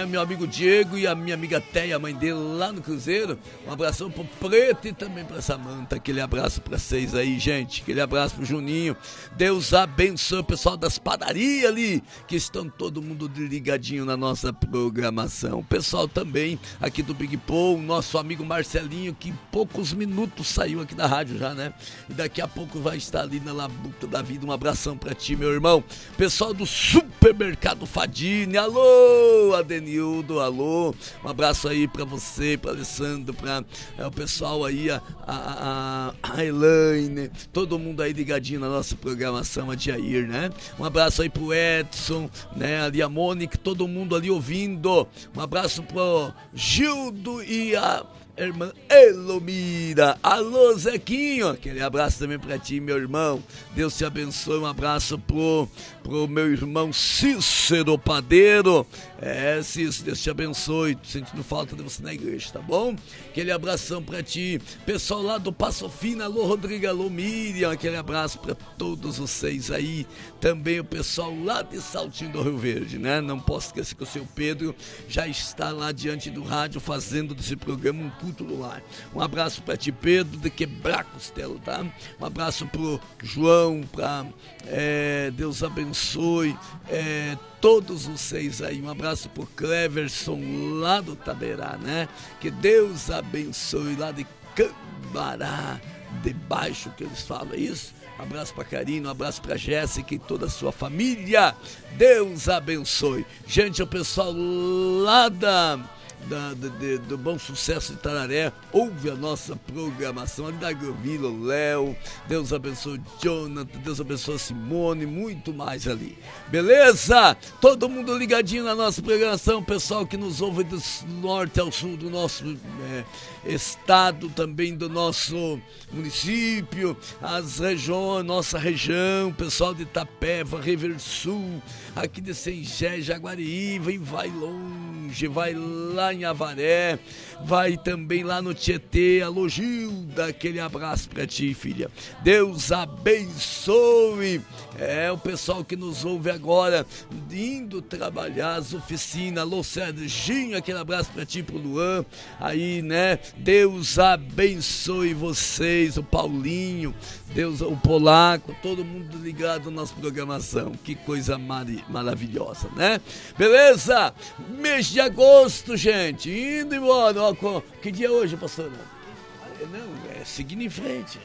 né? Meu amigo Diego e a minha amiga Teia, a mãe dele, lá no Cruzeiro. Um abração pro Preto e também pra Samanta. Aquele abraço pra vocês aí, gente. Aquele abraço pro Juninho. Deus abençoe o pessoal das padarias ali, que estão todo mundo ligadinho na nossa programação. O pessoal também aqui do Big Paul, nosso amigo Marcelinho, que em poucos minutos saiu aqui da rádio já, né? E daqui a pouco vai estar ali na Labuta da Vida. Um abração pra ti, meu irmão. Pessoal do Supermercado Fadini, alô, Adenildo, alô. Um abraço aí pra você, pra Alessandro, pra o pessoal aí, a Elaine, todo mundo aí ligadinho na nossa programação, a Jair, né? Um abraço aí pro Edson, né? Ali a Mônica, todo mundo ali ouvindo. Um abraço pro Gildo e a irmã Elomira. Alô, Zequinho, aquele abraço também pra ti, meu irmão. Deus te abençoe. Um abraço pro meu irmão Cícero Padeiro. Cícero, Deus te abençoe. Tô sentindo falta de você na igreja, tá bom? Aquele abração pra ti. Pessoal lá do Passo Fino, alô, Rodrigo, alô, Miriam. Aquele abraço pra todos vocês aí. Também o pessoal lá de Saltinho do Rio Verde, né? Não posso esquecer que o seu Pedro já está lá diante do rádio fazendo desse programa um culto no lar. Um abraço pra ti, Pedro, de Quebrar Costelo, tá? Um abraço pro João, pra Deus abençoe todos vocês aí. Um abraço pro Cleverson lá do Taberá, né? Que Deus abençoe lá de Cambará, de baixo que eles falam, é isso? Um abraço pra Karina, um abraço pra Jéssica e toda a sua família. Deus abençoe. Gente, o pessoal lá do Bom Sucesso de Tararé ouve a nossa programação ali da Agrovila, o Léo, Deus abençoe Jonathan, Deus abençoe Simone, muito mais ali, beleza? Todo mundo ligadinho na nossa programação, pessoal que nos ouve do norte ao sul do nosso estado, também do nosso município, as regiões, nossa região, pessoal de Itapeva, Riversul, aqui de Sengé, Jaguariúna, e vai longe, vai lá em Avaré, vai também lá no Tietê. Alô, Gilda, aquele abraço pra ti, filha. Deus abençoe. O pessoal que nos ouve agora, indo trabalhar as oficinas. Alô, Serginho, aquele abraço pra ti, pro Luan, aí, né? Deus abençoe vocês, o Paulinho, Deus, o Polaco, todo mundo ligado na nossa programação. Que coisa maravilhosa, né? Beleza? Mês de agosto, gente, indo embora. Ó, que dia é hoje, pastor? Não, seguindo em frente.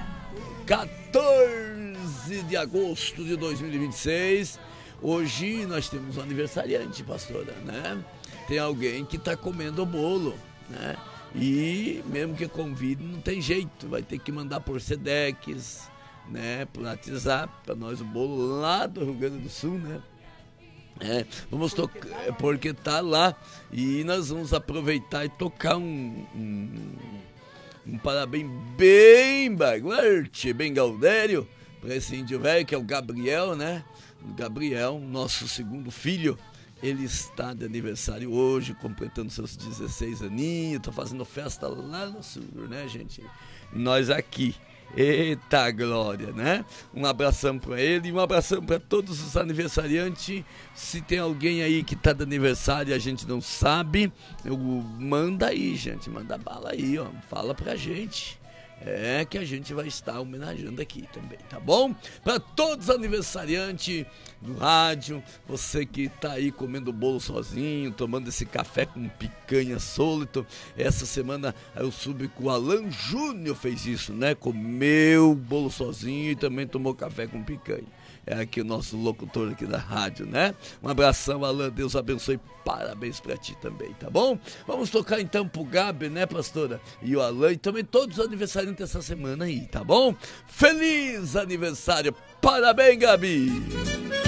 14 de agosto de 2026. Hoje nós temos um aniversariante, pastora, né? Tem alguém que tá comendo o bolo, né? E mesmo que convide, não tem jeito, vai ter que mandar por Sedex, né, por WhatsApp, para nós o bolo lá do Rio Grande do Sul, né? Vamos tocar, porque tá lá, e nós vamos aproveitar e tocar um parabéns bem baguarte, bem gaudério, para esse índio velho, que é o Gabriel, né? O Gabriel, nosso segundo filho. Ele está de aniversário hoje, completando seus 16 aninhos, tá fazendo festa lá no sul, né, gente? Nós aqui. Eita glória, né? Um abração para ele e um abração para todos os aniversariantes. Se tem alguém aí que tá de aniversário e a gente não sabe, manda aí, gente, manda bala aí, ó, fala pra gente. Que a gente vai estar homenageando aqui também, tá bom? Para todos os aniversariantes do rádio, você que tá aí comendo bolo sozinho, tomando esse café com picanha sólito. Essa semana eu soube que o Alan Júnior fez isso, né? Comeu bolo sozinho e também tomou café com picanha. É aqui o nosso locutor aqui da rádio, né? Um abração, Alan, Deus abençoe, parabéns pra ti também, tá bom? Vamos tocar então pro Gabi, né, pastora? E o Alan e também todos os aniversariantes dessa semana aí, tá bom? Feliz aniversário, parabéns, Gabi!